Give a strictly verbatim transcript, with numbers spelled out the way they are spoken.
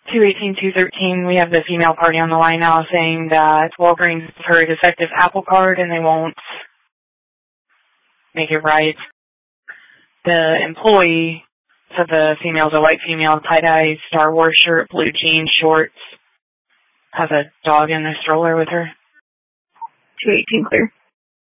two eighteen two thirteen, we have the female party on the line now saying that Walgreens has her defective Apple Card and they won't make it right. The employee, so the female's a white female, tie-dye Star Wars shirt, blue jeans, shorts, has a dog in the stroller with her. two eighteen clear.